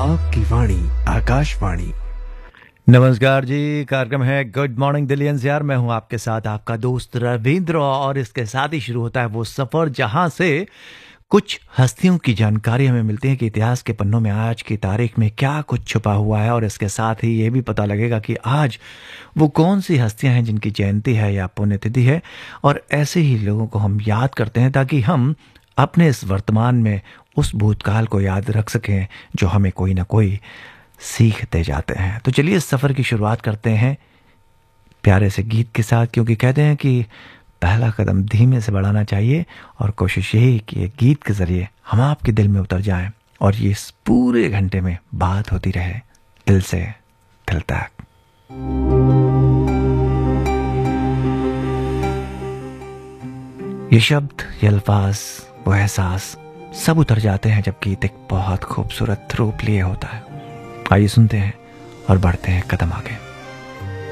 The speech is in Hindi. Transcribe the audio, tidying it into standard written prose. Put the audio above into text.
आपकी वाणी आकाशवाणी। नमस्कार जी, कार्यक्रम है गुड मॉर्निंग दिल्लियंस। यार मैं हूं आपके साथ आपका दोस्त रविंद्र, और इसके साथ ही शुरू होता है वो सफ़र जहां से कुछ हस्तियों की जानकारी हमें मिलती है कि इतिहास के पन्नों में आज की तारीख में क्या कुछ छुपा हुआ है, और इसके साथ ही ये भी पता लगेगा कि आज वो कौन सी हस्तियां हैं जिनकी जयंती है या पुण्यतिथि है। और ऐसे ही लोगों को हम याद करते हैं ताकि हम अपने इस वर्तमान में उस भूतकाल को याद रख सकें जो हमें कोई ना कोई सीख दे जाते हैं। तो चलिए इस सफ़र की शुरुआत करते हैं प्यारे से गीत के साथ, क्योंकि कहते हैं कि पहला कदम धीमे से बढ़ाना चाहिए, और कोशिश यही कि ये गीत के ज़रिए हम आपके दिल में उतर जाएं और ये इस पूरे घंटे में बात होती रहे दिल से दिल तक। ये शब्द, ये अल्फाज, वो एहसास सब उतर जाते हैं जब गीत एक बहुत खूबसूरत रूप लिए होता है। आइए सुनते हैं और बढ़ते हैं कदम आगे।